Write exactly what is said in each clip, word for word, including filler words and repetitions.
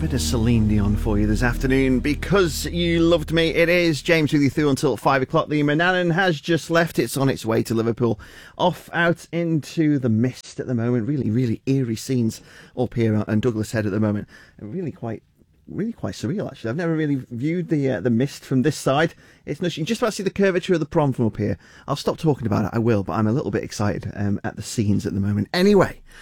bit of Celine Dion for you this afternoon. Because you loved me, it is James with you through until five o'clock. The Manannan has just left. It's on its way to Liverpool. Off out into the mist at the moment. Really, really eerie scenes up here on Douglas Head at the moment. Really quite really quite surreal, actually. I've never really viewed the uh, the mist from this side. It's nuts. You can just about see the curvature of the prom from up here. I'll stop talking about it, I will, but I'm a little bit excited um, at the scenes at the moment. Anyway, do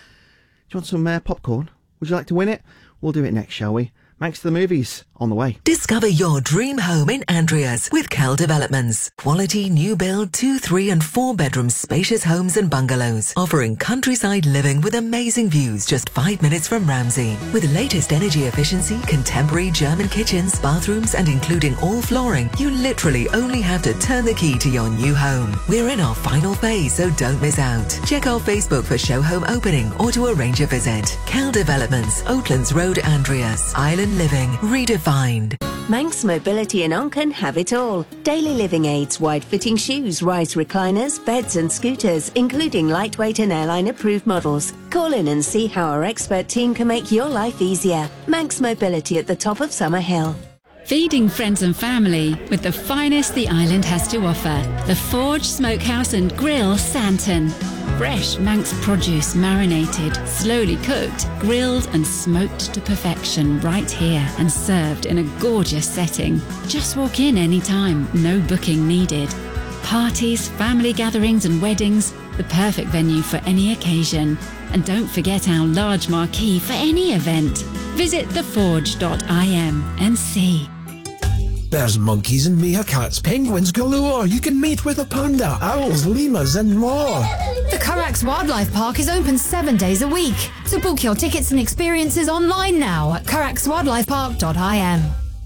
you want some uh, popcorn? Would you like to win it? We'll do it next, shall we? Thanks to the movies on the way. Discover your dream home in Andreas with Cal Developments. Quality new build two, three and four bedroom spacious homes and bungalows, offering countryside living with amazing views just five minutes from Ramsey. With latest energy efficiency, contemporary German kitchens, bathrooms and including all flooring, you literally only have to turn the key to your new home. We're in our final phase, so don't miss out. Check our Facebook for show home opening or to arrange a visit. Cal Developments, Oatlands Road, Andreas. Island living redefined. Manx Mobility in Onken have it all. Daily living aids, wide-fitting shoes, rise recliners, beds and scooters, including lightweight and airline-approved models. Call in and see how our expert team can make your life easier. Manx Mobility at the top of Summer Hill. Feeding friends and family with the finest the island has to offer. The Forge Smokehouse and Grill Santon. Fresh Manx produce marinated, slowly cooked, grilled and smoked to perfection right here and served in a gorgeous setting. Just walk in anytime, no booking needed. Parties, family gatherings and weddings, the perfect venue for any occasion. And don't forget our large marquee for any event. Visit the forge dot I M and see. There's monkeys and meerkats, penguins galore. You can meet with a panda, owls, lemurs and more. The Carax Wildlife Park is open seven days a week. So book your tickets and experiences online now at carax wildlife park dot I M.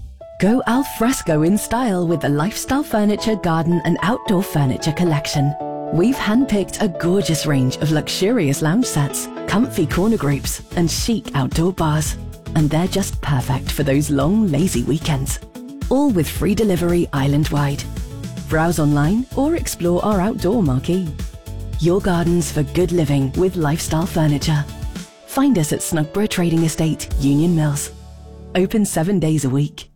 Go al fresco in style with the Lifestyle Furniture Garden and Outdoor Furniture collection. We've handpicked a gorgeous range of luxurious lounge sets, comfy corner groups and chic outdoor bars. And they're just perfect for those long, lazy weekends. All with free delivery island-wide. Browse online or explore our outdoor marquee. Your gardens for good living with Lifestyle Furniture. Find us at Snugborough Trading Estate, Union Mills. Open seven days a week.